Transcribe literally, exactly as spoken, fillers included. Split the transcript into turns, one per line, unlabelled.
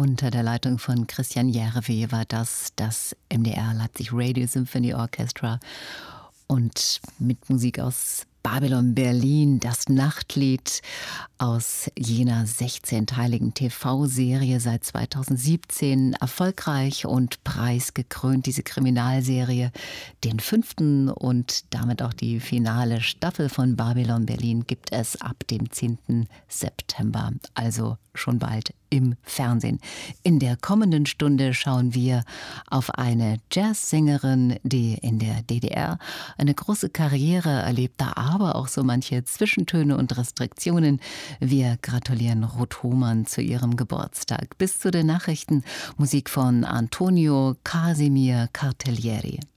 Unter der Leitung von Christian Järvi war das das M D R Leipzig Radio Symphony Orchestra und mit Musik aus Babylon Berlin, das Nachtlied aus jener sechzehnteiligen T V-Serie, seit zweitausendsiebzehn erfolgreich und preisgekrönt, diese Kriminalserie. Den fünften und damit auch die finale Staffel von Babylon Berlin gibt es ab dem zehnten September, also schon bald im Fernsehen. In der kommenden Stunde schauen wir auf eine Jazzsängerin, die in der D D R eine große Karriere erlebte, aber auch so manche Zwischentöne und Restriktionen. Wir gratulieren Ruth Hohmann zu ihrem Geburtstag. Bis zu den Nachrichten Musik von Antonio Casimir Cartellieri.